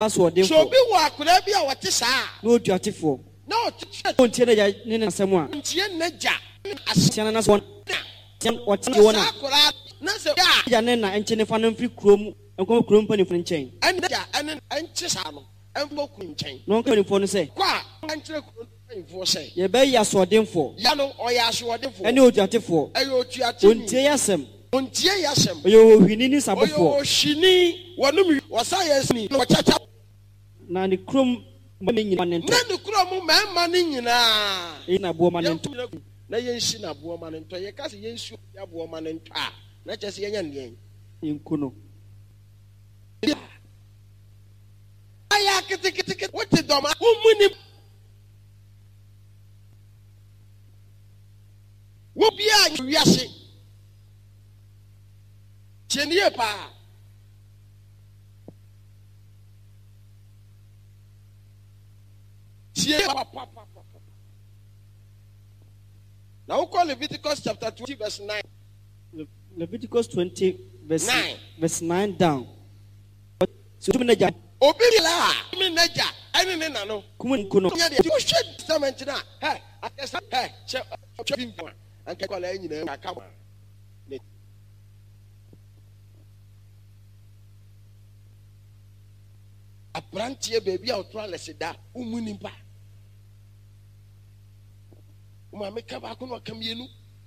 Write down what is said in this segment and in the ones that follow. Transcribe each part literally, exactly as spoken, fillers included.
aswording so be wa akura bi a wote saa no duatifo no ontie na ya ne nasem a ontie naja asiana na so wote wona akura na se ya ne na enche ne fa no mfiri krom enko krom panifo nchen anaja ene enche saa no embo ku nchen no panifo no se kwa enche krom panifo se ye be ya aswordingfo ya no oya aswordingfo ene oduatifo ayo otuate ontie yasem ontie yasem oyo hwini ni sabofo oyo shini wonum wasayes ni no chacha na ni krom mane nyina ne nto na ni krom mema ni nyina ina bo mane nto na yenshi na bo mane nto ye kase yensu ya bo mane nto a na chese yenya ne yenkuno aya kiti kiti kiti wote doma umuni wo bia wiase chenie pa now call Leviticus chapter twenty verse nine. Le- Leviticus twenty verse nine verse nine down. So me naja Obi la mi naja ene ne na no. kumun kuno Nya de o hwe testament na. Hey, akesa hey, che che bimbo. Anka kwala nyina aka ma. Abrantie baby a otro alesida umuni mpa. Uma me ka ba ko no kam yenu.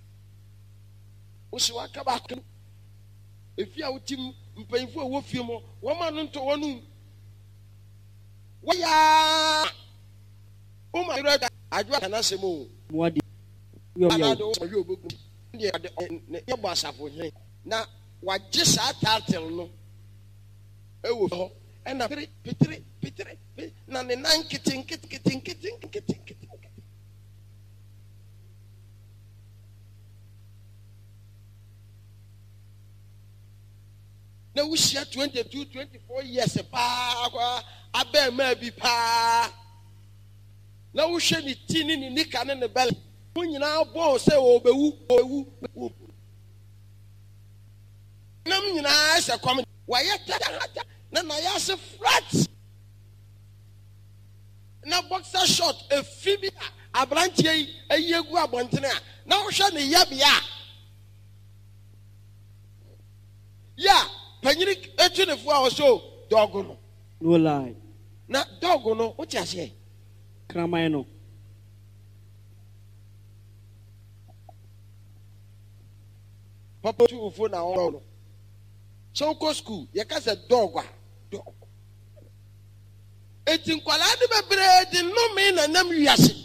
Wo se wa ka ba ko. Efi a wotim mpanyfo a wo fie mo, wo ma no nto wonu. Wo ya uma ira adwa kana semo. muadi yo Ana yo do yo obogu. Ndi ne ye bo asafo hen. Na wagye sa title no. Ewo ho. Ena petri petri petri na ne nan kitin kitin kitin kitin kitin kitin. Na we share twenty-two twenty-four years pa kwa abe ma bi pa na we hwe ni tini ni nika ne ne bel wo nyina bo se obewu obewu nam nyina se kom wa ye ta na na ya se flat na boxer short e fibi abrantie eyegu abontene a na wo hwe ne yabia ya panyiri etunefo a so dog no no lie na dog no o ti ase kramai no papa tu fo na o no so go school ye ka se dog a dog etin kwala de bebre de no me na nam wiase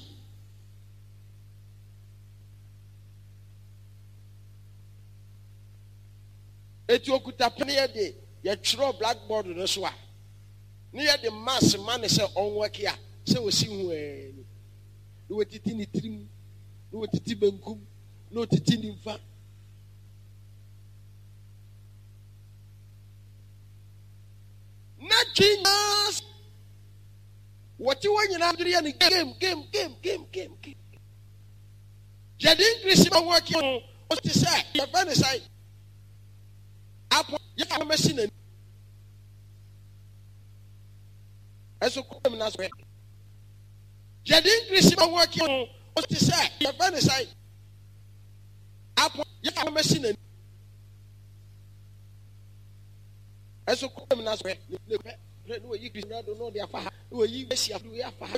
eti okuta pene de ye twro blackboard no so a ne ye de mass man se onwaki a se osi hu eh no wetiti ni trim no wetiti benkum no wetiti ni mfa na kinas what you want na diri ni game game game game game game jadi English ma work on o ti say ye ben say apo ye fa machine eso ko mi na so jadi English ma work on o ti say ye ben say apo ye fa machine eso ko mi na so no yi Christian do no dia fa no yi Messi afu ya fa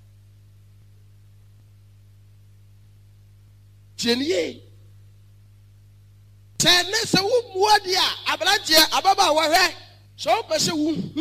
tienie se ne se wo muadia abrantie ababa wa hwe so pese wo